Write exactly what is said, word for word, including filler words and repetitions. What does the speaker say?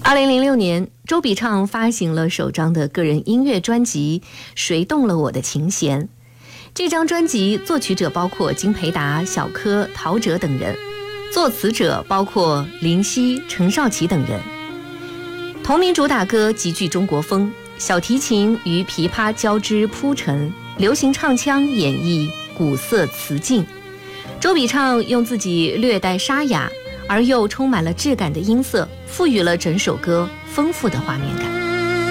二零零六年，周笔畅发行了首张的个人音乐专辑《谁动了我的琴弦》。这张专辑作曲者包括金培达、小柯、陶喆等人，作词者包括林夕、陈少琪等人。同名主打歌极具中国风，小提琴与琵琶交织铺陈，流行唱腔演绎古色词境。周笔畅用自己略带沙哑而又充满了质感的音色，赋予了整首歌丰富的画面感。